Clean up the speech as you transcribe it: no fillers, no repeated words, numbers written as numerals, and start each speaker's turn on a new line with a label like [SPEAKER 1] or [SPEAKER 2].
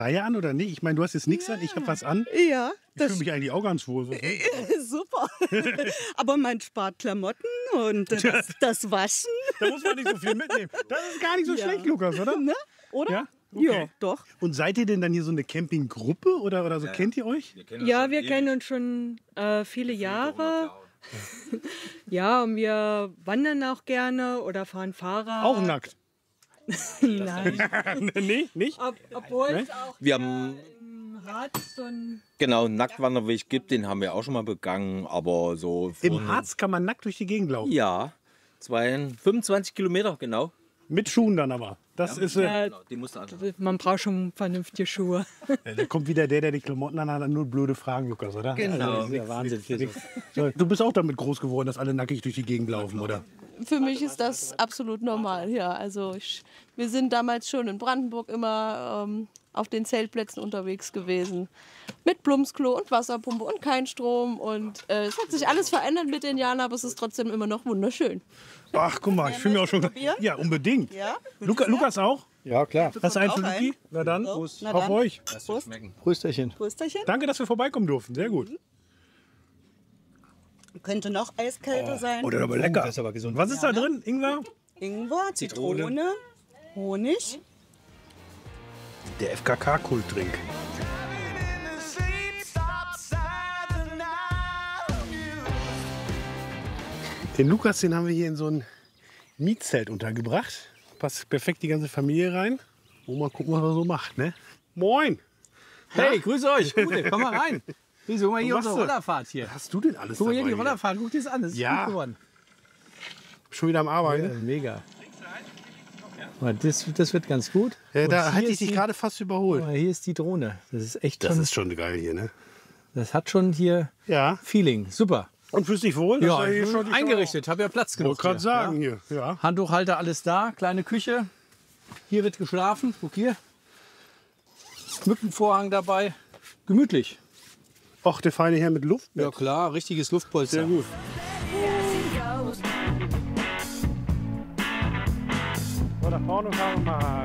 [SPEAKER 1] Reihe an oder nicht? Ich meine, du hast jetzt nichts an, ich habe was an.
[SPEAKER 2] Ja,
[SPEAKER 1] Ich fühle mich eigentlich auch ganz wohl. So.
[SPEAKER 2] super. Aber man spart Klamotten und das Waschen.
[SPEAKER 1] Da muss man nicht so viel mitnehmen. Das ist gar nicht so schlecht, Lukas, oder?
[SPEAKER 2] Ne? Oder?
[SPEAKER 1] Ja? Okay.
[SPEAKER 2] Ja, doch.
[SPEAKER 1] Und seid ihr denn dann hier so eine Campinggruppe oder so? Kennt ihr euch?
[SPEAKER 2] Wir kennen uns schon viele Jahre. Ja, und wir wandern auch gerne oder fahren Fahrrad.
[SPEAKER 1] Auch nackt?
[SPEAKER 2] Nein.
[SPEAKER 1] Nee, nicht?
[SPEAKER 2] Obwohl es auch
[SPEAKER 3] Wir haben
[SPEAKER 2] im Harz so ein...
[SPEAKER 3] genau einen Nacktwanderweg gibt, den haben wir auch schon mal begangen, aber so
[SPEAKER 1] Im Harz kann man nackt durch die Gegend laufen.
[SPEAKER 3] ja, 25 Kilometer genau.
[SPEAKER 1] Mit Schuhen dann aber. Das ist,
[SPEAKER 3] Die musst du an.
[SPEAKER 2] Man braucht schon vernünftige Schuhe.
[SPEAKER 1] da kommt wieder der die Klamotten an hat, nur blöde Fragen, Lukas, oder?
[SPEAKER 3] Genau.
[SPEAKER 1] Also, ja Wahnsinn. So, du bist auch damit groß geworden, dass alle nackig durch die Gegend laufen, oder?
[SPEAKER 4] Für mich ist das absolut normal, ja. Also wir sind damals schon in Brandenburg immer auf den Zeltplätzen unterwegs gewesen. Mit Plumpsklo und Wasserpumpe und kein Strom. Und es hat sich alles verändert mit den Jahren, aber es ist trotzdem immer noch wunderschön.
[SPEAKER 1] Ach, guck mal, ich fühle mich auch schon... Ja, unbedingt.
[SPEAKER 4] Ja?
[SPEAKER 1] Lukas auch?
[SPEAKER 5] Ja, klar.
[SPEAKER 1] Hast du einen für
[SPEAKER 4] auch
[SPEAKER 1] Luki? Na dann,
[SPEAKER 4] Na
[SPEAKER 1] auf
[SPEAKER 4] dann.
[SPEAKER 1] euch.
[SPEAKER 5] Prösterchen.
[SPEAKER 2] Prösterchen.
[SPEAKER 1] Danke, dass wir vorbeikommen durften. Sehr gut.
[SPEAKER 2] Könnte noch eiskälter sein.
[SPEAKER 1] Oder aber lecker.
[SPEAKER 5] Das ist aber gesund.
[SPEAKER 1] Was ist da drin? Ingwer?
[SPEAKER 2] Ingwer, Zitrone, Honig.
[SPEAKER 1] Der FKK-Kultdrink. Den Lukas, den haben wir hier in so ein Mietzelt untergebracht. Passt perfekt die ganze Familie rein. Und mal gucken, was er so macht, ne? Moin!
[SPEAKER 5] Hey, grüß euch. Gute, komm mal rein. Wieso mal hier
[SPEAKER 1] Was
[SPEAKER 5] unsere
[SPEAKER 1] machst du?
[SPEAKER 5] Rollerfahrt hier?
[SPEAKER 1] Hast du denn alles
[SPEAKER 5] Guck mal hier
[SPEAKER 1] dabei?
[SPEAKER 5] die Rollerfahrt, guck dir das an. Das ist
[SPEAKER 1] Ja.
[SPEAKER 5] gut geworden.
[SPEAKER 1] Schon wieder am Arbeiten?
[SPEAKER 5] Ja, mega. Mal, das wird ganz gut.
[SPEAKER 1] Ja,
[SPEAKER 5] Und
[SPEAKER 1] da
[SPEAKER 5] hier
[SPEAKER 1] hätte ich
[SPEAKER 5] ist
[SPEAKER 1] dich
[SPEAKER 5] die-
[SPEAKER 1] gerade fast überholt.
[SPEAKER 5] Guck mal, hier ist die Drohne. Das ist echt
[SPEAKER 1] Das
[SPEAKER 5] schon,
[SPEAKER 1] ist schon geil hier, ne?
[SPEAKER 5] das hat schon hier
[SPEAKER 1] Ja.
[SPEAKER 5] Feeling. Super.
[SPEAKER 1] Und fühlst dich wohl?
[SPEAKER 5] Ja,
[SPEAKER 1] hier schon die
[SPEAKER 5] eingerichtet. Habe ja Platz
[SPEAKER 1] Ich
[SPEAKER 5] genug.
[SPEAKER 1] wollte gerade
[SPEAKER 5] hier.
[SPEAKER 1] sagen hier. Ja.
[SPEAKER 5] Handtuchhalter, alles da. Kleine Küche. Hier wird geschlafen. Guck hier. Mückenvorhang dabei. Gemütlich.
[SPEAKER 1] Och, der feine Herr mit Luft.
[SPEAKER 5] Ja klar, richtiges Luftpolster.
[SPEAKER 1] Sehr gut. So, da vorne fahren wir mal